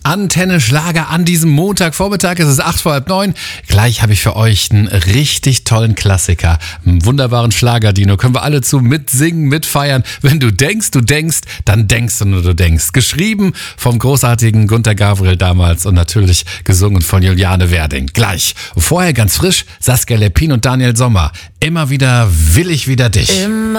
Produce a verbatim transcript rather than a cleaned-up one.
Antenne Schlager an diesem Montagvormittag. Es ist acht vor halb neun. Gleich habe ich für euch einen richtig tollen Klassiker. Einen wunderbaren Schlager, Dino. Können wir alle zu mitsingen, mitfeiern. Wenn du denkst, du denkst, dann denkst du nur, du denkst. Geschrieben vom großartigen Gunter Gabriel damals und natürlich gesungen von Juliane Werding. Gleich. Vorher ganz frisch Saskia Leppin und Daniel Sommer. Immer wieder will ich wieder dich. Immer